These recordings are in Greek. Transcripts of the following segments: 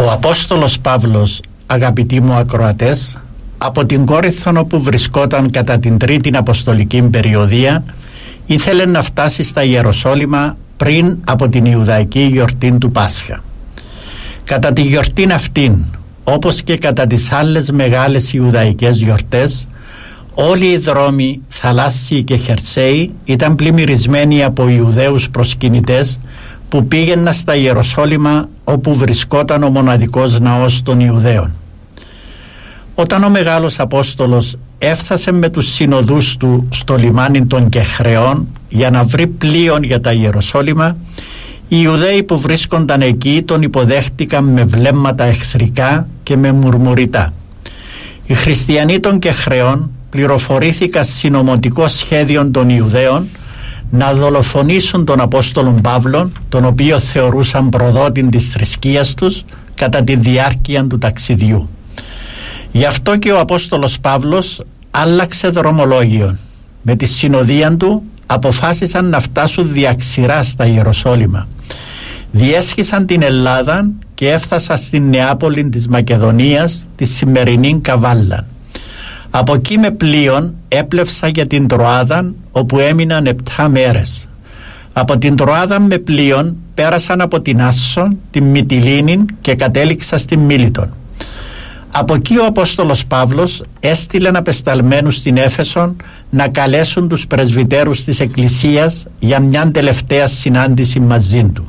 Ο Απόστολος Παύλος, αγαπητοί μου ακροατές, από την Κόρινθο όπου βρισκόταν κατά την Τρίτη Αποστολική περιοδία, ήθελε να φτάσει στα Ιεροσόλυμα πριν από την Ιουδαϊκή γιορτή του Πάσχα. Κατά τη γιορτήν αυτήν, όπως και κατά τις άλλες μεγάλες Ιουδαϊκές γιορτές, όλοι οι δρόμοι, θαλάσσιοι και χερσαίοι, ήταν πλημμυρισμένοι από Ιουδαίους προσκυνητές που πήγαιναν στα Ιεροσόλυμα όπου βρισκόταν ο μοναδικός ναός των Ιουδαίων. Όταν ο Μεγάλος Απόστολος έφτασε με τους συνοδούς του στο λιμάνι των Κεχρεών για να βρει πλοίον για τα Ιεροσόλυμα, οι Ιουδαίοι που βρίσκονταν εκεί τον υποδέχτηκαν με βλέμματα εχθρικά και με μουρμουριτά. Οι χριστιανοί των Κεχρεών πληροφορήθηκαν συνωμοτικό σχέδιο των Ιουδαίων να δολοφονήσουν τον Απόστολον Παύλον, τον οποίο θεωρούσαν προδότη της θρησκείας τους, κατά τη διάρκεια του ταξιδιού. Γι' αυτό και ο Απόστολος Παύλος άλλαξε δρομολόγιο. Με τη συνοδεία του αποφάσισαν να φτάσουν διαξηρά στα Ιεροσόλυμα. Διέσχισαν την Ελλάδα και έφτασαν στην Νεάπολη της Μακεδονίας, τη σημερινή Καβάλα. Από εκεί με πλοίον έπλευσαν για την Τροάδα, όπου έμειναν 7 μέρες. Από την Τροάδα με πλοίον πέρασαν από την Άσσο, την Μυτιλήνη και κατέληξαν στην Μίλητον. Από εκεί ο Απόστολος Παύλος έστειλε απεσταλμένους στην Έφεσον να καλέσουν τους πρεσβυτέρους της Εκκλησίας για μια τελευταία συνάντηση μαζί του.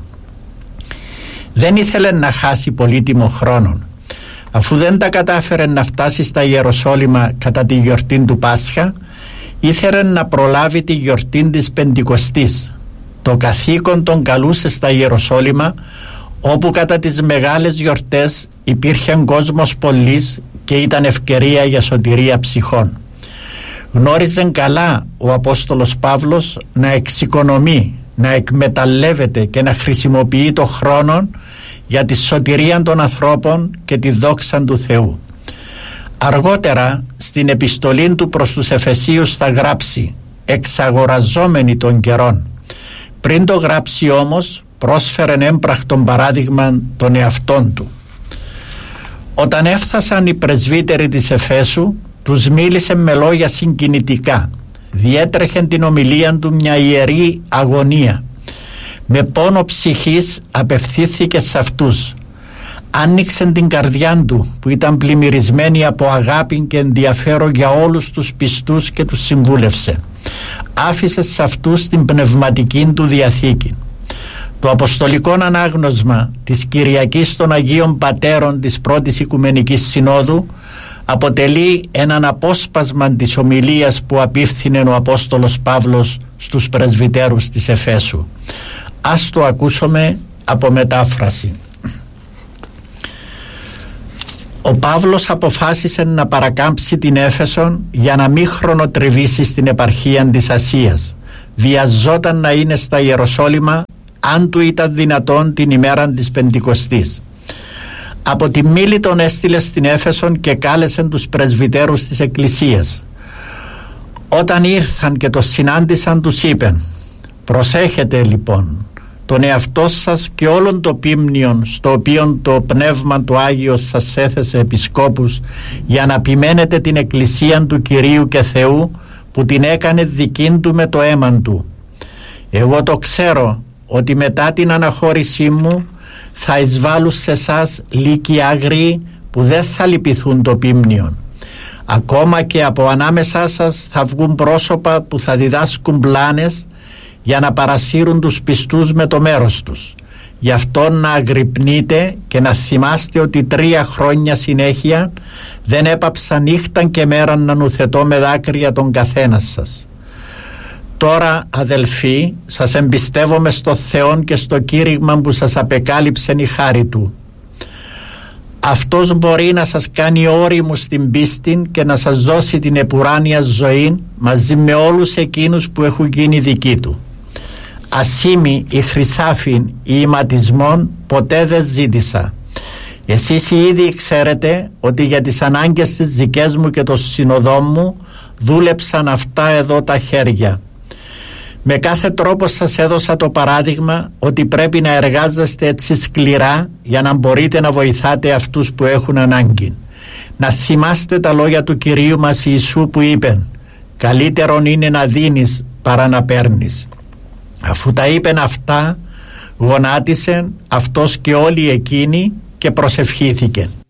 Δεν ήθελε να χάσει πολύτιμο χρόνο. Αφού δεν τα κατάφερε να φτάσει στα Ιεροσόλυμα κατά τη γιορτή του Πάσχα, ήθελε να προλάβει τη γιορτή της Πεντηκοστής. Το καθήκον τον καλούσε στα Ιεροσόλυμα, όπου κατά τις μεγάλες γιορτές υπήρχε κόσμος πολλής και ήταν ευκαιρία για σωτηρία ψυχών. Γνώριζε καλά ο Απόστολος Παύλος να εξοικονομεί, να εκμεταλλεύεται και να χρησιμοποιεί το χρόνο για τη σωτηρία των ανθρώπων και τη δόξα του Θεού. Αργότερα στην επιστολή του προς τους Εφεσίους θα γράψει «εξαγοραζόμενοι των καιρών». Πριν το γράψει όμως πρόσφερε έμπρακτον παράδειγμα των εαυτών του. Όταν έφτασαν οι πρεσβύτεροι της Εφέσου, τους μίλησε με λόγια συγκινητικά. Διέτρεχε την ομιλία του μια ιερή αγωνία. Με πόνο ψυχής απευθύνθηκε σε αυτούς. Άνοιξε την καρδιά του που ήταν πλημμυρισμένη από αγάπη και ενδιαφέρον για όλους τους πιστούς και τους συμβούλευσε. Άφησε σε αυτούς την πνευματική του διαθήκη. Το αποστολικό ανάγνωσμα της Κυριακής των Αγίων Πατέρων της Πρώτης Οικουμενικής Συνόδου αποτελεί έναν απόσπασμα της ομιλίας που απίφθινε ο Απόστολος Παύλος στους πρεσβυτέρους της Εφέσου. Ας το ακούσουμε από μετάφραση. Ο Παύλος αποφάσισε να παρακάμψει την Έφεσον για να μην χρονοτριβήσει στην επαρχία της Ασίας. Βιαζόταν να είναι στα Ιεροσόλυμα αν του ήταν δυνατόν την ημέρα της Πεντηκοστής. Από τη Μίλητον έστειλε στην Έφεσον και κάλεσε τους πρεσβυτέρους της Εκκλησίας. Όταν ήρθαν και το συνάντησαν, τους είπεν: «Προσέχετε λοιπόν τον εαυτό σας και όλων το πίμνιον στο οποίο το Πνεύμα του Άγιος σας έθεσε επισκόπους για να ποιμένετε την Εκκλησία του Κυρίου και Θεού που την έκανε δική του με το αίμα του. Εγώ το ξέρω ότι μετά την αναχώρησή μου θα εισβάλλουν σε εσάς λύκοι άγριοι που δεν θα λυπηθούν το πίμνιον. Ακόμα και από ανάμεσά σας θα βγουν πρόσωπα που θα διδάσκουν πλάνες για να παρασύρουν τους πιστούς με το μέρος τους. Γι' αυτό να αγρυπνείτε και να θυμάστε ότι 3 χρόνια συνέχεια δεν έπαψα νύχτα και μέρα να νουθετώ με δάκρυα τον καθένα σας. Τώρα, αδελφοί, σας εμπιστεύομαι στο Θεόν και στο κήρυγμα που σας απεκάλυψε η χάρη Του. Αυτός μπορεί να σας κάνει όριμους στην πίστη και να σας δώσει την επουράνια ζωή μαζί με όλους εκείνους που έχουν γίνει δικοί Του. Ασήμι ή χρυσάφιν ή ηματισμόν ποτέ δεν ζήτησα. Εσείς ήδη ξέρετε ότι για τις ανάγκες της δικές μου και των συνοδών μου δούλεψαν αυτά εδώ τα χέρια. Με κάθε τρόπο σας έδωσα το παράδειγμα ότι πρέπει να εργάζεστε έτσι σκληρά για να μπορείτε να βοηθάτε αυτούς που έχουν ανάγκη. Να θυμάστε τα λόγια του Κυρίου μας Ιησού που είπε «Καλύτερον είναι να δίνεις παρά να παίρνεις». Αφού τα είπεν αυτά, γονάτισε αυτός και όλοι εκείνοι και προσευχήθηκαν.